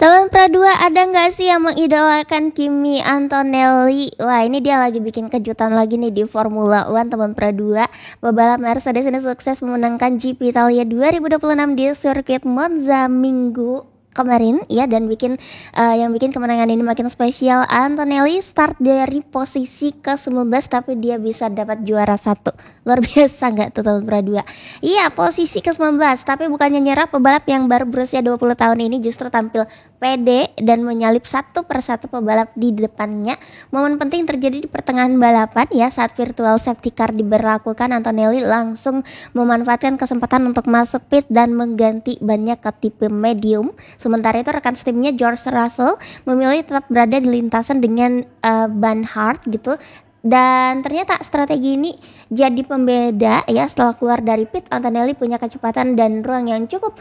Teman Pradua, ada nggak sih yang mengidolakan Kimi Antonelli? Wah, ini dia lagi bikin kejutan lagi nih di Formula One, teman Pradua. Pebalap Mercedes ini sukses memenangkan GP Italia 2026 di sirkuit Monza minggu kemarin ya, dan yang bikin kemenangan ini makin spesial. Antonelli start dari posisi ke-19 tapi dia bisa dapat juara satu. Luar biasa nggak tuh, teman Pradua? Iya, posisi ke-19, tapi bukannya nyerah, pebalap yang baru berusia 20 tahun ini justru tampil pede dan menyalip satu persatu pebalap di depannya. Momen penting terjadi di pertengahan balapan ya, saat virtual safety car diberlakukan. Antonelli langsung memanfaatkan kesempatan untuk masuk pit dan mengganti bannya ke tipe medium. Sementara itu rekan setimnya George Russell memilih tetap berada di lintasan dengan ban hard gitu. Dan ternyata strategi ini jadi pembeda ya. Setelah keluar dari pit, Antonelli punya kecepatan dan ruang yang cukup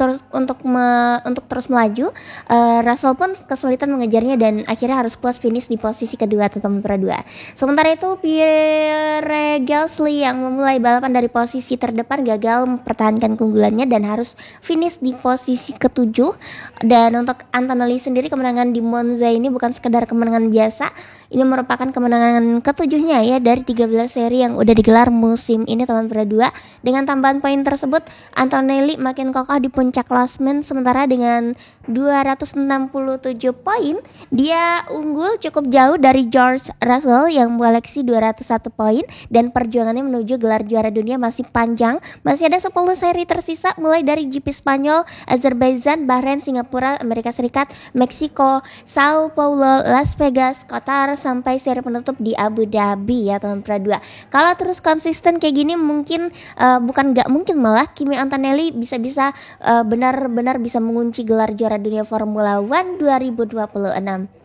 untuk terus melaju. Russell pun kesulitan mengejarnya dan akhirnya harus puas finish di posisi kedua atau teman dua. Sementara itu Pierre Gasly yang memulai balapan dari posisi terdepan gagal mempertahankan keunggulannya dan harus finish di posisi ketujuh. Dan untuk Antonelli sendiri, kemenangan di Monza ini bukan sekedar kemenangan biasa. Ini merupakan kemenangan ketujuhnya ya dari 13 seri yang udah digelar musim ini, teman Pradua. Dengan tambahan poin tersebut, Antonelli makin kokoh di puncak klasemen. Sementara dengan 267 poin, dia unggul cukup jauh dari George Russell yang mengoleksi 201 poin. Dan perjuangannya menuju gelar juara dunia masih panjang. Masih ada 10 seri tersisa, mulai dari GP Spanyol, Azerbaijan, Bahrain, Singapura, Amerika Serikat, Meksiko, Sao Paulo, Las Vegas, Qatar, sampai seri penutup di Abu Dhabi ya, teman Pradua. Kalau terus konsisten kayak gini, mungkin bukan nggak mungkin, malah Kimi Antonelli bisa-bisa benar-benar bisa mengunci gelar juara dunia Formula One 2026.